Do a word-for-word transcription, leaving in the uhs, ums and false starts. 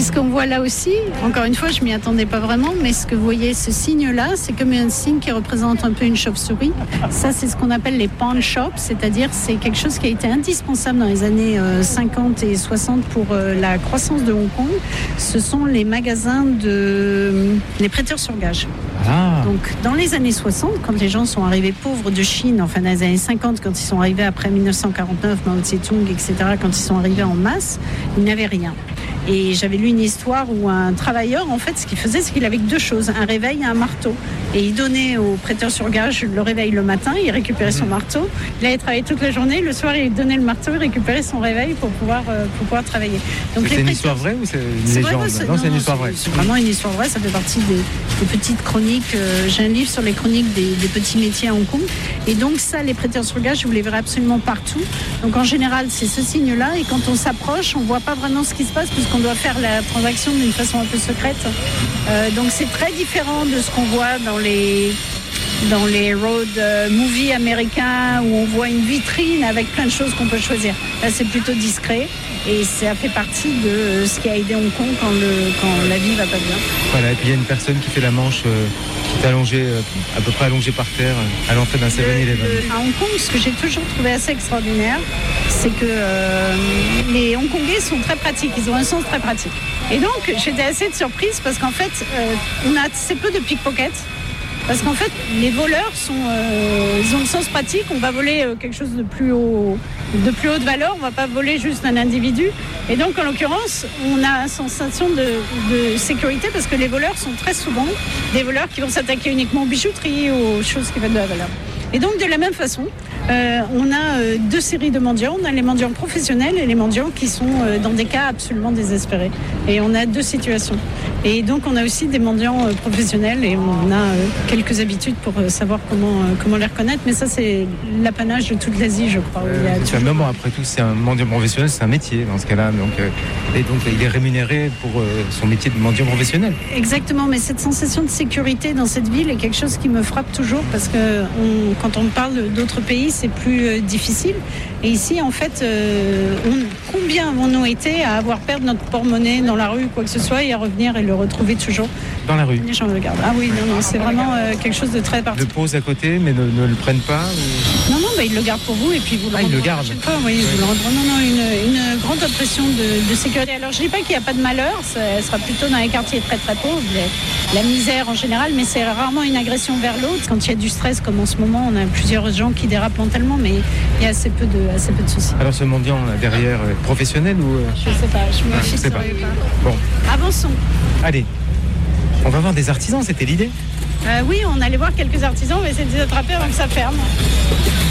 ce qu'on voit là aussi. Encore une fois, je m'y attendais pas vraiment, mais ce que vous voyez, ce signe-là, c'est comme un signe qui représente un peu une chauve-souris. Ça, c'est ce qu'on appelle les pawn shops, c'est-à-dire c'est quelque chose qui a été indispensable dans les années cinquante et soixante pour la croissance de Hong Kong. Ce sont les magasins de les prêteurs sur gage. Ah. Donc, dans les années soixante, quand les gens sont arrivés pauvres de Chine, enfin dans les années cinquante, quand ils sont arrivés après dix-neuf cent quarante-neuf, Mao Tse-tung, et cetera, quand ils sont arrivés en masse, ils n'avaient rien. Et j'avais lu une histoire où un travailleur, en fait, ce qu'il faisait, c'est qu'il avait deux choses, un réveil et un marteau. Et il donnait aux prêteurs sur gage le réveil le matin, il récupérait son marteau. Il allait travailler toute la journée, le soir, il donnait le marteau, il récupérait son réveil pour pouvoir, euh, pour pouvoir travailler. Donc, c'est les une prêteurs... histoire vraie ou c'est une c'est légende vrai, c'est... Non, non, c'est une histoire vraie. C'est vraiment une histoire vraie, ça fait partie des, des petites chroniques. Euh, j'ai un livre sur les chroniques des, des petits métiers à Hong Kong. Et donc ça, les prêteurs sur gage, vous les verrez absolument partout. Donc en général, c'est ce signe-là. Et quand on s'approche, on ne voit pas vraiment ce qui se passe puisqu'on doit faire la transaction d'une façon un peu secrète. Euh, donc c'est très différent de ce qu'on voit dans les, dans les road euh, movies américains où on voit une vitrine avec plein de choses qu'on peut choisir. Là, c'est plutôt discret et ça fait partie de ce qui a aidé Hong Kong quand, le, quand la vie va pas bien. Voilà, et puis il y a une personne qui fait la manche, euh, qui est allongée, euh, à peu près allongée par terre, à l'entrée d'un seven eleven. À Hong Kong, ce que j'ai toujours trouvé assez extraordinaire, c'est que euh, les Hongkongais sont très pratiques, ils ont un sens très pratique. Et donc, j'étais assez surprise parce qu'en fait, euh, on a assez peu de pickpockets. Parce qu'en fait, les voleurs sont, euh, ils ont le sens pratique. On va voler euh, quelque chose de plus haut, de plus haute valeur. On va pas voler juste un individu. Et donc, en l'occurrence, on a une sensation de, de sécurité parce que les voleurs sont très souvent des voleurs qui vont s'attaquer uniquement aux bijouteries ou aux choses qui valent de la valeur. Et donc, de la même façon, euh, on a euh, deux séries de mendiants. On a les mendiants professionnels et les mendiants qui sont euh, dans des cas absolument désespérés. Et on a deux situations. Et donc, on a aussi des mendiants euh, professionnels et on a euh, quelques habitudes pour euh, savoir comment, euh, comment les reconnaître. Mais ça, c'est l'apanage de toute l'Asie, je crois. Euh, c'est un moment, après tout, c'est un mendiant professionnel, c'est un métier dans ce cas-là. Donc, euh, et donc, il est rémunéré pour euh, son métier de mendiant professionnel. Exactement, mais cette sensation de sécurité dans cette ville est quelque chose qui me frappe toujours parce que on, quand on parle d'autres pays, c'est plus euh, difficile. Et ici, en fait, euh, on, combien avons-nous été à avoir perdu notre porte-monnaie dans la rue ou quoi que ce soit et à revenir et le retrouver toujours dans la rue? Les gens le regardent. Ah oui, non, non, c'est vraiment euh, quelque chose de très particulier. Le pose à côté, mais ne, ne le prennent pas ou... Non, non, bah, ils le gardent pour vous et puis vous le ah, ils le gardent. Pas, oui, oui. Vous le rendront. Non, non, une, une grande impression de, de sécurité. Alors, je ne dis pas qu'il n'y a pas de malheur, ça sera plutôt dans les quartiers très très pauvres, les, la misère en général, mais c'est rarement une agression vers l'autre. Quand il y a du stress, comme en ce moment, on a plusieurs gens qui dérapent mentalement, mais il y a assez peu de, assez peu de soucis. Alors, ce mendiant là, derrière, euh, professionnel ou... Euh... Je ne sais pas, je me ah, sais pas. pas. Bon. Avançons. Allez, on va voir des artisans, c'était l'idée. Euh, oui, on allait voir quelques artisans, on va essayer de les attraper avant que ça ferme.